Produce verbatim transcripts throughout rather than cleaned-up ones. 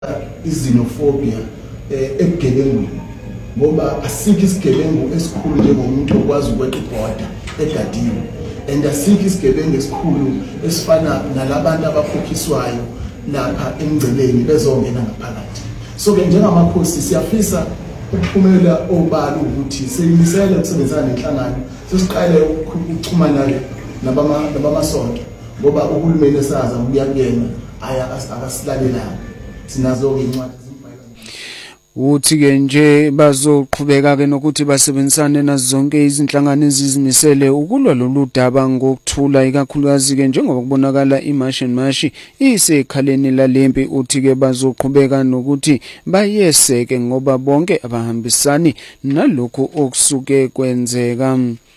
izinophobia ebugebengwini ngoba asikho isigebengu esikhulu njengomuntu okwazi ukweqa ibhoda egadiwe and asikho isigebengu esikhulu esifana nalabantu abakhokhiswayo lapha emgceleni bezongena ngaphakathi. So ke njengamakhosi siyafisa ukuphumela obala ukuthi seyimisele ukusebenzana nenhlangano sesiqale ukuxhumana nabama nabamasonto ngoba uhulumeni esaza ukuyakuyena aya akasilalelayo sinazo ke incwadi uthi ke nje bazoqhubeka ke nokuthi basebenzisane nazo zonke izinhlangano ezizimisele ukulwa lolu daba ngokuthula ikakhulukazi ke njengoba kubonakala iMarch and March isekhaleni lalempi. Uthi ke bazoqhubeka nokuthi bayeseke ngoba bonke abahambisani nalokho okusuke kwenzeka.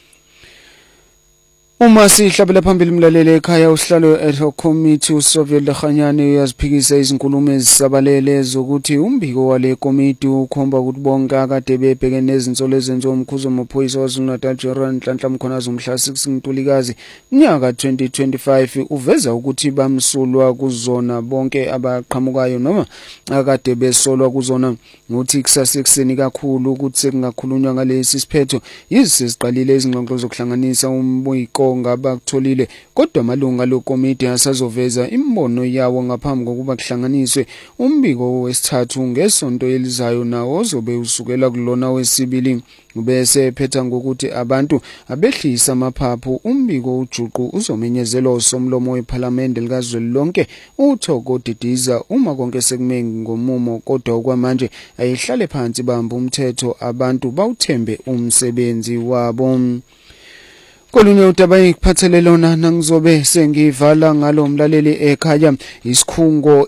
Uma sihlabela phambili umlaleli ekhaya usihlalo ad hoc committee uSoviet Lekhanyane uyaziphikisa izinkulumo ezisabalele zokuthi umbiko wale committee ukhomba ukuthi bonke akade bebhekene nezinsolo ezenziwa umkhuzo wamaphoyisa waZulu-Natal Joran Nhlanhla Mkhonazi umhla six Ntulikazi nyaka twenty twenty-five uveza ukuthi bamsulwa kuzona bonke abaqhamukayo noma akade besolwa kuzona. Ngothi kusasa ekseni kakhulu ukuthi sekungakhulunywa ngalesi siphetho yizisiqalile izingxoxo zokuhlanganisa umbiko ngabakutholile kodwa amalunga lokomiti asazoveza imbono yawo ngaphambi kokuba kuhlanganiswe umbiko wesithathu ngesonto elizayo nawo ozobe usukela kulona wesibili. Bese phetha ngokuthi abantu abehlisa amaphaphu umbiko ujuqu uzomenyezelwa usomlomo weParliament likazwelonke uThoko Didiza uma konke sekume ngomumo kodwa okwamanje ayihlale phansi bamba umthetho abantu bawuthembe umsebenzi wabo. Kolunye udaba ikuphathele lona nangizobe sengivala ngalo mlaleli ekhaya isikhungo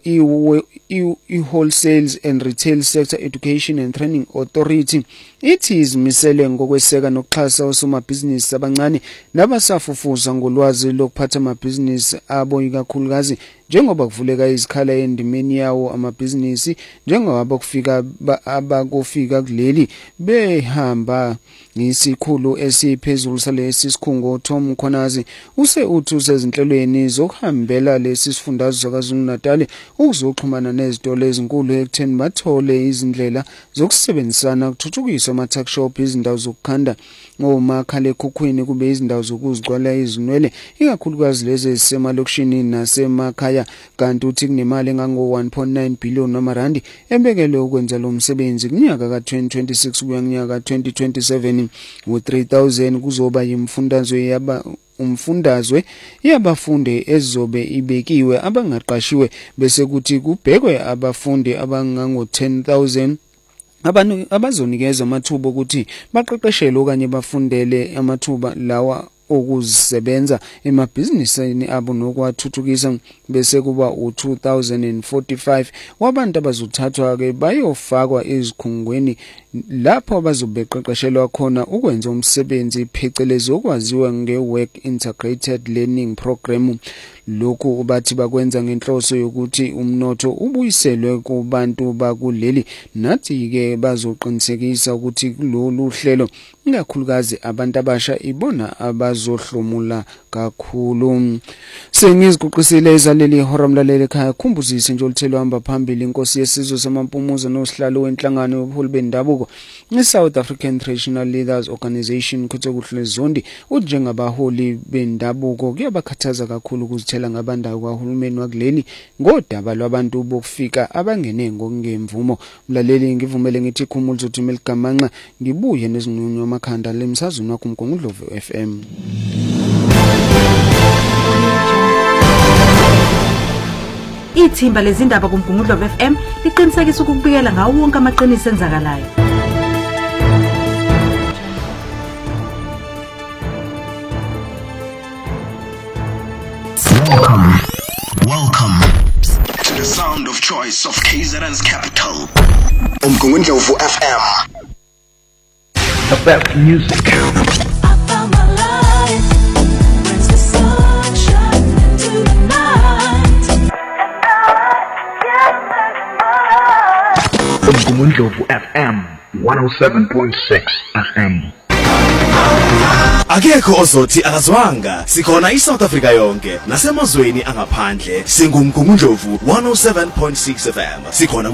i-Wholesale and Retail Sector Education and Training Authority ithi izimisele ngokweseka nokuxhasa osomabhizinisi abancane nabasafufuza ngolwazi lokuphatha amabhizinisi abo ikakhulukazi njengoba kuvuleka izikhala endimeni yawo amabhizinisi njengoba kufika abakufika kuleli behamba ngisikhulu esiphezulu salesi sikhungo. Tom Mkhonazi use uthu sezinhlelweni zokuhambela lesi sifundazwe kwaZulu-Natal ukuzoxhumana nezitolo ezinkulu ekutheni bathole izindlela zokusebenzisana ukuthuthukisa ama-tuckshop izindawo zokukhanda ngomakhala ekhukhwini kube izindawo zokuzigcwala izinwele ikakhulukazi lezi ezisemalokishini nasemakhaya. Kanti uthi kunemali engango one point nine billion namarandi ebekelwe ukwenza lo msebenzi kunyaka ka twenty twenty-six kuya kunyaka twenty twenty-seven ngo three thousand kuzoba yimfundazwe yaba umfundazwe yabafundi ezobe ibekiwe abangaqashiwe bese kuthi kubhekwe abafundi abangango ten thousand abantu abazonikeza amathuba ukuthi baqeqeshelwe okanye bafundele amathuba lawa okuzisebenza emabhizinisini abo nokwathuthukisa. Bese kuba u two thousand forty-five wabantu abazothathwa ke bayofakwa ezikhungweni lapho abazobeqeqeshelwa khona ukwenza umsebenzi phecelezi okwaziwa nge-Work Integrated Learning Program. Lokhu bathi bakwenza ngenhloso yokuthi umnotho ubuyiselwe kubantu bakuleli nathi ke bazoqinisekisa ukuthi kulolu hlelo ikakhulukazi abantu abasha ibona abazohlomula kakhulu. Sengiziquqisile izaleli ihora mlaleli ekhaya khumbuzise nje olithelo hamba phambili inkosi yesizwe samampumuzo nosihlalo wenhlangano yobuholi bendabuko iSouth African Traditional Leaders Organization Kuthokuhle Zondi uthi njengabaholi bendabuko kuyabakhathaza kakhulu ukuzithela ngabandawo kwahulumeni wakuleli ngodaba lwabantu bokufika abangene ngokungemvumo. Mlaleli ngivumele ngithi khumula uthi meligamanqa ngibuye nezinqunywa amakhanda lemsazweni wakho uMgungundlovu F M. Ithimba lezindaba kuMgungundlovu F M liqinisekisa ukubikela ngawo wonke amaqiniso enzakalayo. Welcome, welcome to the sound of choice of K Z N's capital. Umgungundlovu F M. The best music. Umgungundlovu F M one oh seven point six F M. Akekho ozothi akazwanga. Sikhona iSouth Africa yonke nasemazweni angaphandle. Singumgungundlovu one oh seven point six F M. Sikhona